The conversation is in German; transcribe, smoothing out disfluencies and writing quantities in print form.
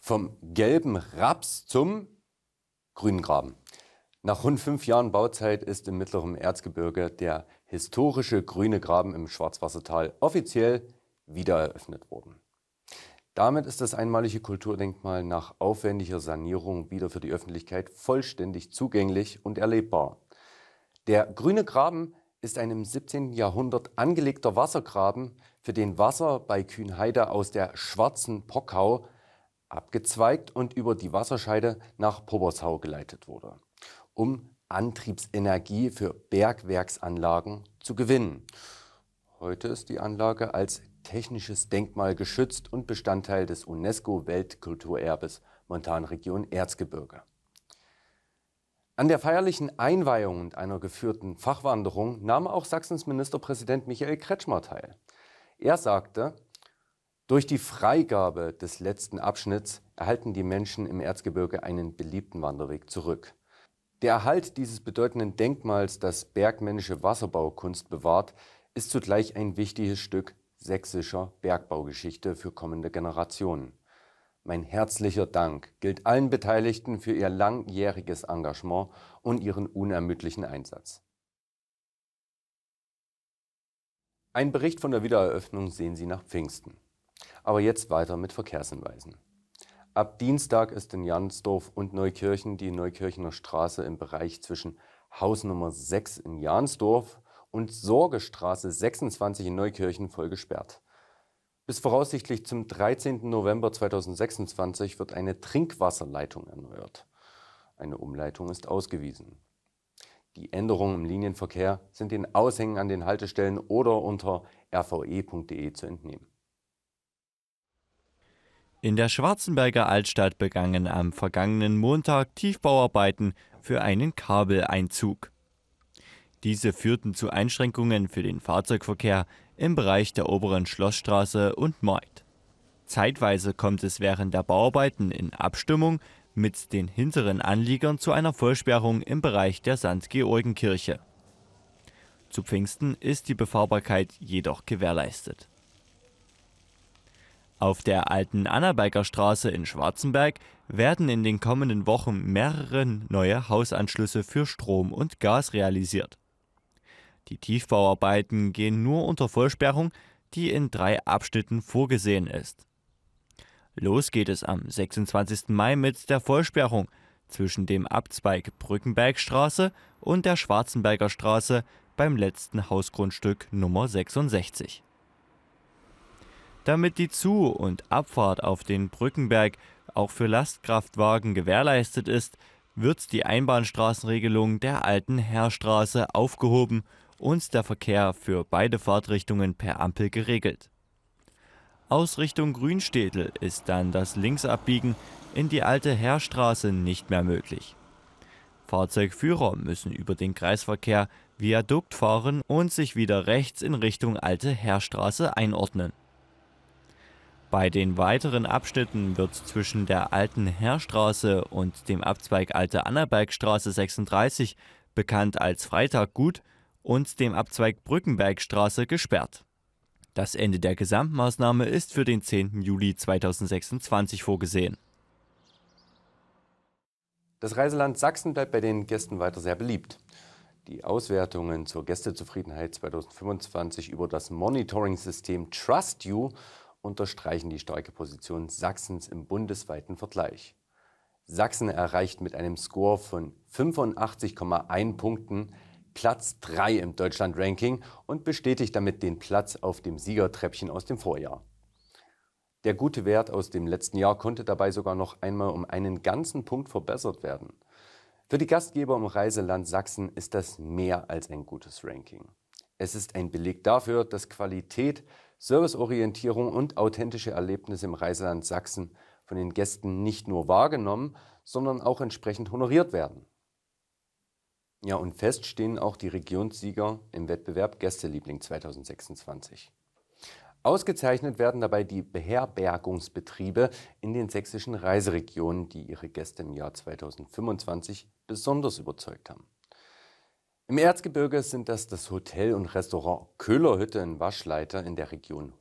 Vom gelben Raps zum grünen Graben. Nach rund 5 Jahren Bauzeit ist im mittleren Erzgebirge der historische grüne Graben im Schwarzwassertal offiziell wiedereröffnet worden. Damit ist das einmalige Kulturdenkmal nach aufwendiger Sanierung wieder für die Öffentlichkeit vollständig zugänglich und erlebbar. Der grüne Graben ist ein im 17. Jahrhundert angelegter Wassergraben, für den Wasser bei Kühnheide aus der Schwarzen Pockau abgezweigt und über die Wasserscheide nach Pobershau geleitet wurde, um Antriebsenergie für Bergwerksanlagen zu gewinnen. Heute ist die Anlage als technisches Denkmal geschützt und Bestandteil des UNESCO-Weltkulturerbes Montanregion Erzgebirge. An der feierlichen Einweihung und einer geführten Fachwanderung nahm auch Sachsens Ministerpräsident Michael Kretschmer teil. Er sagte: Durch die Freigabe des letzten Abschnitts erhalten die Menschen im Erzgebirge einen beliebten Wanderweg zurück. Der Erhalt dieses bedeutenden Denkmals, das bergmännische Wasserbaukunst bewahrt, ist zugleich ein wichtiges Stück sächsischer Bergbaugeschichte für kommende Generationen. Mein herzlicher Dank gilt allen Beteiligten für ihr langjähriges Engagement und ihren unermüdlichen Einsatz. Ein Bericht von der Wiedereröffnung sehen Sie nach Pfingsten. Aber jetzt weiter mit Verkehrshinweisen. Ab Dienstag ist in Jansdorf und Neukirchen die Neukirchener Straße im Bereich zwischen Hausnummer 6 in Jansdorf und Sorgestraße 26 in Neukirchen voll gesperrt. Bis voraussichtlich zum 13. November 2026 wird eine Trinkwasserleitung erneuert. Eine Umleitung ist ausgewiesen. Die Änderungen im Linienverkehr sind den Aushängen an den Haltestellen oder unter rve.de zu entnehmen. In der Schwarzenberger Altstadt begannen am vergangenen Montag Tiefbauarbeiten für einen Kabeleinzug. Diese führten zu Einschränkungen für den Fahrzeugverkehr im Bereich der oberen Schlossstraße und Markt. Zeitweise kommt es während der Bauarbeiten in Abstimmung mit den hinteren Anliegern zu einer Vollsperrung im Bereich der St. Georgenkirche. Zu Pfingsten ist die Befahrbarkeit jedoch gewährleistet. Auf der alten Annaberger Straße in Schwarzenberg werden in den kommenden Wochen mehrere neue Hausanschlüsse für Strom und Gas realisiert. Die Tiefbauarbeiten gehen nur unter Vollsperrung, die in 3 Abschnitten vorgesehen ist. Los geht es am 26. Mai mit der Vollsperrung zwischen dem Abzweig Brückenbergstraße und der Schwarzenberger Straße beim letzten Hausgrundstück Nummer 66. Damit die Zu- und Abfahrt auf den Brückenberg auch für Lastkraftwagen gewährleistet ist, wird die Einbahnstraßenregelung der alten Heerstraße aufgehoben und der Verkehr für beide Fahrtrichtungen per Ampel geregelt. Aus Richtung Grünstädtel ist dann das Linksabbiegen in die alte Heerstraße nicht mehr möglich. Fahrzeugführer müssen über den Kreisverkehr Viadukt fahren und sich wieder rechts in Richtung alte Heerstraße einordnen. Bei den weiteren Abschnitten wird zwischen der alten Heerstraße und dem Abzweig Alte Annabergstraße 36, bekannt als Freitaggut, und dem Abzweig Brückenbergstraße gesperrt. Das Ende der Gesamtmaßnahme ist für den 10. Juli 2026 vorgesehen. Das Reiseland Sachsen bleibt bei den Gästen weiter sehr beliebt. Die Auswertungen zur Gästezufriedenheit 2025 über das Monitoring-System TrustYou unterstreichen die starke Position Sachsens im bundesweiten Vergleich. Sachsen erreicht mit einem Score von 85,1 Punkten Platz 3 im Deutschland-Ranking und bestätigt damit den Platz auf dem Siegertreppchen aus dem Vorjahr. Der gute Wert aus dem letzten Jahr konnte dabei sogar noch einmal um einen ganzen Punkt verbessert werden. Für die Gastgeber im Reiseland Sachsen ist das mehr als ein gutes Ranking. Es ist ein Beleg dafür, dass Qualität, Serviceorientierung und authentische Erlebnisse im Reiseland Sachsen von den Gästen nicht nur wahrgenommen, sondern auch entsprechend honoriert werden. Ja, und fest stehen auch die Regionssieger im Wettbewerb Gästeliebling 2026. Ausgezeichnet werden dabei die Beherbergungsbetriebe in den sächsischen Reiseregionen, die ihre Gäste im Jahr 2025 besonders überzeugt haben. Im Erzgebirge sind das Hotel und Restaurant Köhlerhütte in Waschleiter in der Region